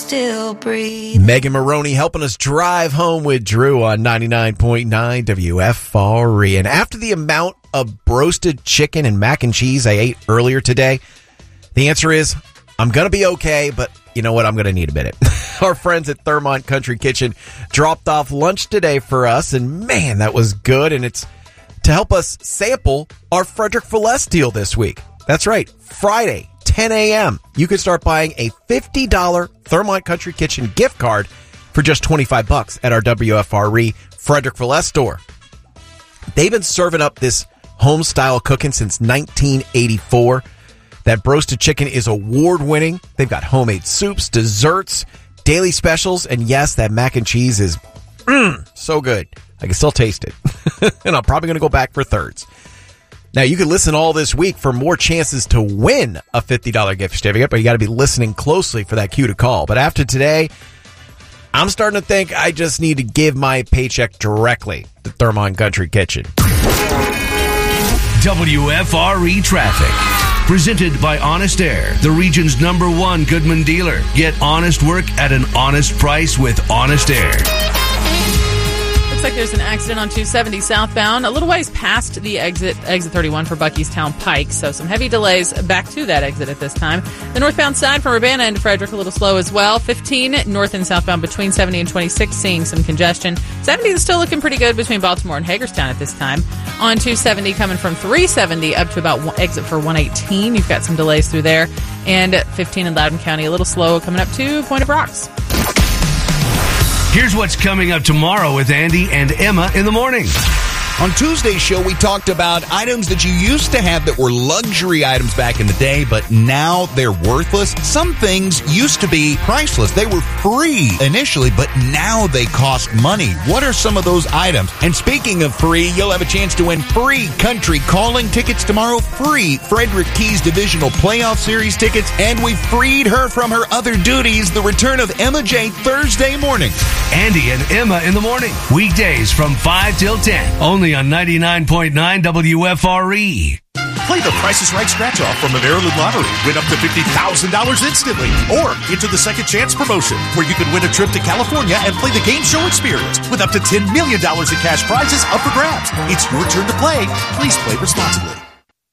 still breathe. Megan Maroney helping us drive home with Drew on 99.9 WFRE. And after the amount of roasted chicken and mac and cheese I ate earlier today, the answer is I'm going to be okay, but you know what? I'm going to need a minute. Our friends at Thermont Country Kitchen dropped off lunch today for us, and man, that was good. And it's to help us sample our Frederick Filless deal this week. That's right, Friday, 10 a.m. You can start buying a $50 Thermont Country Kitchen gift card for just $25 at our WFRE Frederick Filless store. They've been serving up this home-style cooking since 1984. That broasted chicken is award-winning. They've got homemade soups, desserts, daily specials, and yes, that mac and cheese is so good. I can still taste it. And I'm probably going to go back for thirds. Now, you can listen all this week for more chances to win a $50 gift certificate, but you got to be listening closely for that cue to call. But after today, I'm starting to think I just need to give my paycheck directly to Thermont Country Kitchen. WFRE Traffic. Presented by Honest Air, the region's #1 Goodman dealer. Get honest work at an honest price with Honest Air. Looks like there's an accident on 270 southbound, a little ways past the exit 31 for Buckystown Pike. So some heavy delays back to that exit at this time. The northbound side from Urbana into Frederick, a little slow as well. 15 north and southbound between 70 and 26, seeing some congestion. 70 is still looking pretty good between Baltimore and Hagerstown at this time. On 270 coming from 370 up to about exit for 118. You've got some delays through there. And 15 in Loudoun County, a little slow coming up to Point of Rocks. Here's what's coming up tomorrow with Andy and Emma in the morning. On Tuesday's show, we talked about items that you used to have that were luxury items back in the day, but now they're worthless. Some things used to be priceless. They were free initially, but now they cost money. What are some of those items? And speaking of free, you'll have a chance to win free country calling tickets tomorrow, free Frederick Keys Divisional Playoff Series tickets, and we freed her from her other duties, the return of Emma J. Thursday morning. Andy and Emma in the morning. Weekdays from 5 till 10. Only on 99.9 WFRE. Play the Price is Right scratch-off from the Maryland Lottery. Win up to $50,000 instantly. Or enter the Second Chance promotion, where you can win a trip to California and play the game show experience with up to $10 million in cash prizes up for grabs. It's your turn to play. Please play responsibly.